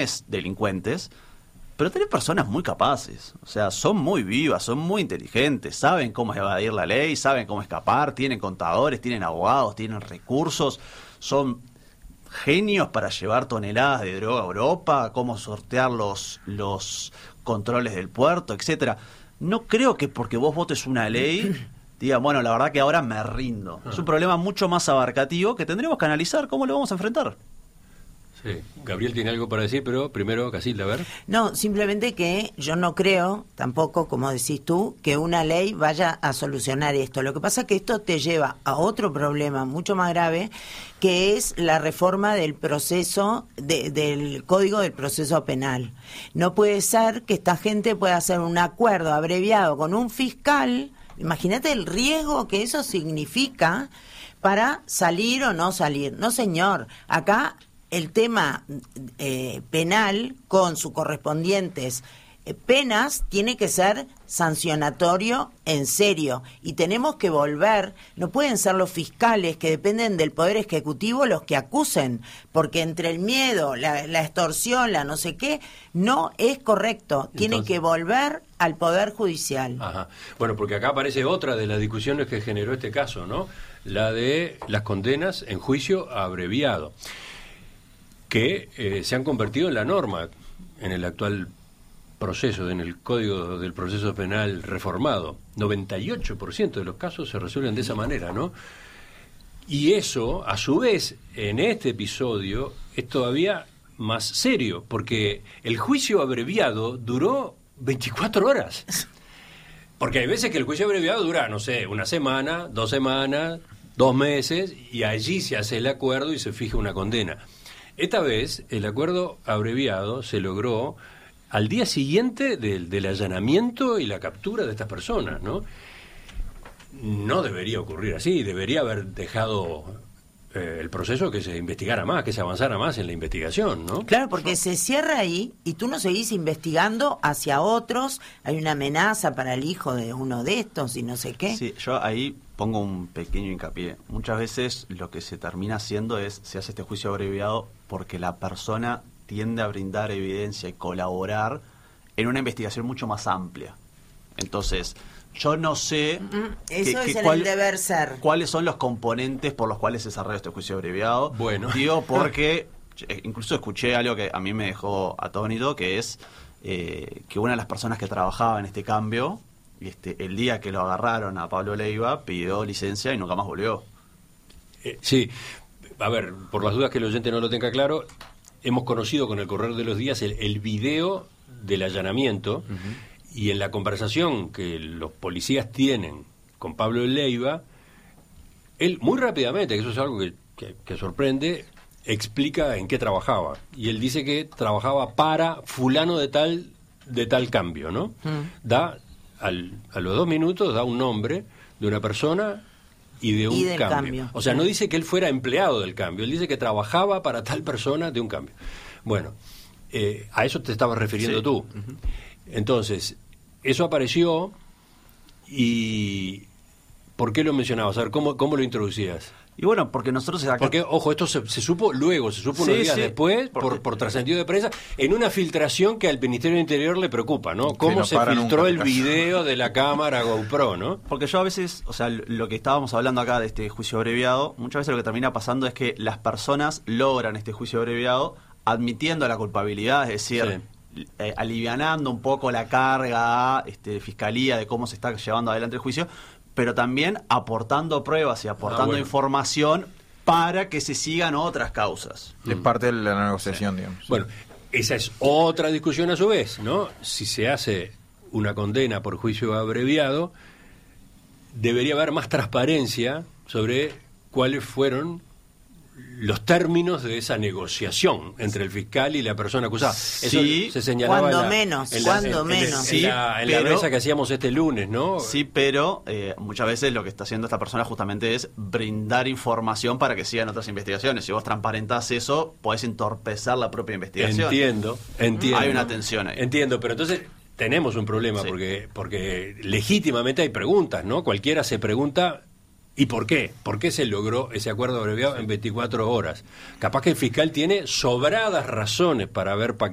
tenés delincuentes, pero tenés personas muy capaces. O sea, son muy vivas, son muy inteligentes, saben cómo evadir la ley, saben cómo escapar, tienen contadores, tienen abogados, tienen recursos, son genios para llevar toneladas de droga a Europa, cómo sortear los controles del puerto, etcétera. No creo que porque vos votes una ley digan, bueno, la verdad que ahora me rindo. Es un problema mucho más abarcativo que tendremos que analizar cómo lo vamos a enfrentar. Sí. Gabriel tiene algo para decir, pero primero, Casilda, a ver. No, simplemente que yo no creo, tampoco, como decís tú, que una ley vaya a solucionar esto. Lo que pasa es que esto te lleva a otro problema mucho más grave, que es la reforma del proceso, del Código del Proceso Penal. No puede ser que esta gente pueda hacer un acuerdo abreviado con un fiscal. Imagínate el riesgo que eso significa para salir o no salir. No, señor, acá el tema penal con sus correspondientes penas tiene que ser sancionatorio en serio, y tenemos que volver, no pueden ser los fiscales que dependen del Poder Ejecutivo los que acusen, porque entre el miedo, la extorsión, la no sé qué, no es correcto. Tiene que volver al Poder Judicial. Ajá. Bueno, porque acá aparece otra de las discusiones que generó este caso, ¿no? La de las condenas en juicio abreviado, que se han convertido en la norma en el actual proceso, en el Código del Proceso Penal reformado. 98% de los casos se resuelven de esa manera, ¿no? Y eso, a su vez, en este episodio, es todavía más serio, porque el juicio abreviado duró 24 horas. Porque hay veces que el juicio abreviado dura, no sé, una semana, 2 semanas, 2 meses, y allí se hace el acuerdo y se fija una condena. Esta vez, el acuerdo abreviado se logró al día siguiente del allanamiento y la captura de estas personas, ¿no? No debería ocurrir así, debería haber dejado el proceso que se investigara más, que se avanzara más en la investigación, ¿no? Claro, porque se cierra ahí y tú no seguís investigando hacia otros, hay una amenaza para el hijo de uno de estos y no sé qué. Sí, yo ahí pongo un pequeño hincapié. Muchas veces lo que se termina haciendo es, se hace este juicio abreviado porque la persona tiende a brindar evidencia y colaborar en una investigación mucho más amplia. Entonces, yo no sé eso es el deber ser. ¿Cuáles son los componentes por los cuales se desarrolla este juicio abreviado? Bueno. Digo, porque incluso escuché algo que a mí me dejó atónito, que es que una de las personas que trabajaba en este cambio, el día que lo agarraron a Pablo Leiva, pidió licencia y nunca más volvió. Sí, a ver, por las dudas que el oyente no lo tenga claro, hemos conocido con el correr de los días el video del allanamiento. Y en la conversación que los policías tienen con Pablo Leiva, él muy rápidamente, que eso es algo que sorprende, explica en qué trabajaba. Y él dice que trabajaba para fulano de tal cambio, ¿no? Da, a los 2 minutos, da un nombre de una persona y de un cambio. O sea, no dice que él fuera empleado del cambio, él dice que trabajaba para tal persona de un cambio. Bueno, a eso te estabas refiriendo tú. Entonces, eso apareció y ¿por qué lo mencionabas? A ver, ¿cómo lo introducías? Y bueno, porque nosotros acá... Porque, ojo, esto se supo luego, se supo unos días después, por trascendido de prensa, en una filtración que al Ministerio del Interior le preocupa, ¿no? Cómo se filtró el video de la cámara GoPro, ¿no? Porque yo a veces, o sea, lo que estábamos hablando acá de este juicio abreviado, muchas veces lo que termina pasando es que las personas logran este juicio abreviado admitiendo la culpabilidad, es decir... alivianando un poco la carga a fiscalía de cómo se está llevando adelante el juicio, pero también aportando pruebas y aportando información para que se sigan otras causas. Es parte de la negociación, digamos. Bueno, esa es otra discusión a su vez, ¿no? Si se hace una condena por juicio abreviado, debería haber más transparencia sobre cuáles fueron los términos de esa negociación entre el fiscal y la persona acusada. Eso se señalaba cuando menos. En la mesa que hacíamos este lunes, ¿no? Sí, pero muchas veces lo que está haciendo esta persona justamente es brindar información para que sigan otras investigaciones. Si vos transparentás eso, podés entorpecer la propia investigación. Entiendo. Hay una tensión ahí. Entiendo, pero entonces tenemos un problema porque legítimamente hay preguntas, ¿no? Cualquiera se pregunta... ¿Y por qué? ¿Por qué se logró ese acuerdo abreviado en 24 horas? Capaz que el fiscal tiene sobradas razones para haber pactado